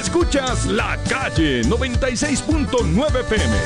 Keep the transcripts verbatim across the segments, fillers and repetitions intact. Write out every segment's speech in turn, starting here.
Escuchas La Calle noventa y seis punto nueve F M.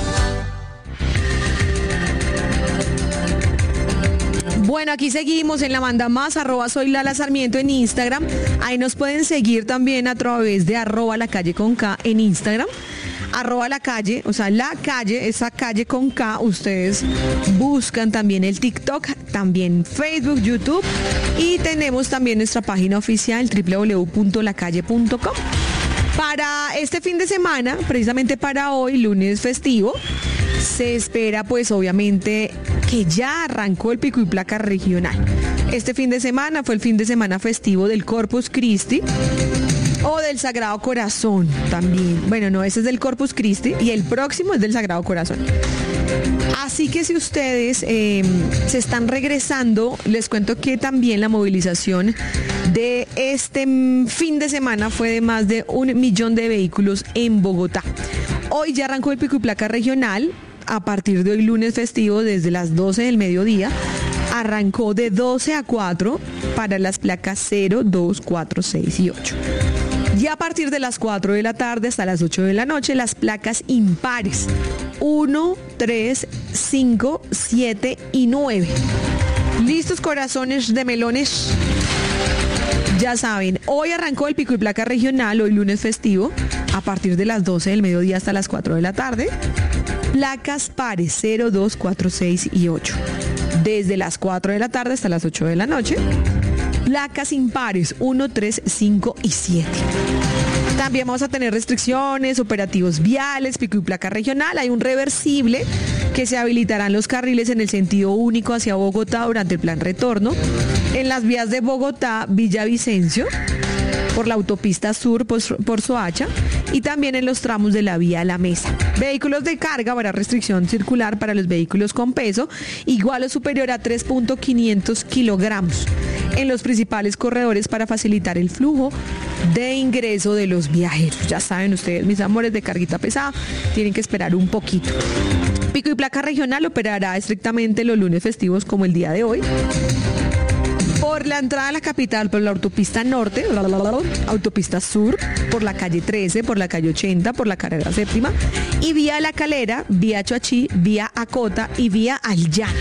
Bueno, aquí seguimos en la Manda Más, arroba soy Lala Sarmiento en Instagram. Ahí nos pueden seguir también a través de arroba la calle con K en Instagram. Arroba la calle, o sea, la calle, esa calle con K, ustedes buscan también el TikTok, también Facebook, YouTube, y tenemos también nuestra página oficial doble u doble u doble u punto la calle punto com. Para este fin de semana, precisamente para hoy, lunes festivo, se espera pues obviamente que ya arrancó el pico y placa regional. Este fin de semana fue el fin de semana festivo del Corpus Christi o del Sagrado Corazón también. Bueno, no, ese es del Corpus Christi y el próximo es del Sagrado Corazón. Así que si ustedes eh, se están regresando, les cuento que también la movilización de este fin de semana fue de más de un millón de vehículos en Bogotá. Hoy ya arrancó el pico y placa regional. A partir de hoy, lunes festivo, desde las doce del mediodía, arrancó de doce a cuatro para las placas cero, dos, cuatro, seis y ocho. Y a partir de las cuatro de la tarde hasta las ocho de la noche, las placas impares uno, tres, cinco, siete y nueve. ¿Listos, corazones de melones? Ya saben, hoy arrancó el pico y placa regional, hoy lunes festivo, a partir de las doce del mediodía hasta las cuatro de la tarde. Placas pares cero, dos, cuatro, seis y ocho. Desde las cuatro de la tarde hasta las ocho de la noche. Placas impares uno, tres, cinco y siete. También vamos a tener restricciones, operativos viales, pico y placa regional. Hay un reversible que se habilitarán los carriles en el sentido único hacia Bogotá durante el plan retorno. En las vías de Bogotá, Villavicencio, por la autopista sur, por, por Soacha, y también en los tramos de la vía La Mesa. Vehículos de carga, habrá restricción circular para los vehículos con peso igual o superior a tres punto quinientos kilogramos en los principales corredores para facilitar el flujo de ingreso de los viajeros. Ya saben ustedes, mis amores, de carguita pesada, tienen que esperar un poquito. Pico y placa regional operará estrictamente los lunes festivos como el día de hoy. Por la entrada a la capital, por la autopista norte, la, la, la, la, autopista sur, por la calle trece, por la calle ochenta, por la carrera séptima, y vía La Calera, vía Choachí, vía Acota y vía Al Llano.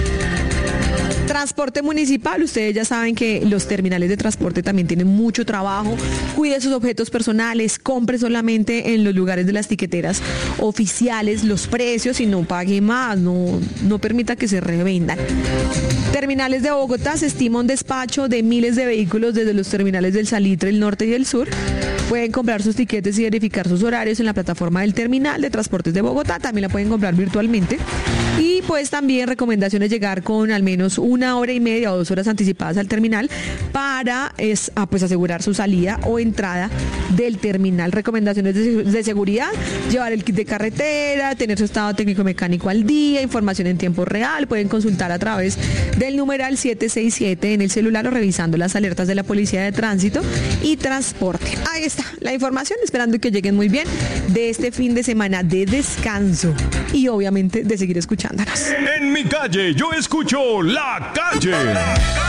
Transporte municipal, ustedes ya saben que los terminales de transporte también tienen mucho trabajo. Cuide sus objetos personales, compre solamente en los lugares de las tiqueteras oficiales los precios y no pague más, no, no permita que se revendan. Terminales de Bogotá, se estima un despacho de miles de vehículos desde los terminales del Salitre, el norte y el sur. Pueden comprar sus tiquetes y verificar sus horarios en la plataforma del terminal de transportes de Bogotá. También la pueden comprar virtualmente. Y pues también recomendaciones llegar con al menos una hora y media o dos horas anticipadas al terminal para es, ah, pues asegurar su salida o entrada del terminal. Recomendaciones de, de seguridad, llevar el kit de carretera, tener su estado técnico mecánico al día, información en tiempo real. Pueden consultar a través del numeral siete seis siete en el celular o revisando las alertas de la Policía de Tránsito y Transporte. Ahí está la información, esperando que lleguen muy bien de este fin de semana de descanso y obviamente de seguir escuchándonos. En mi calle yo escucho La Calle.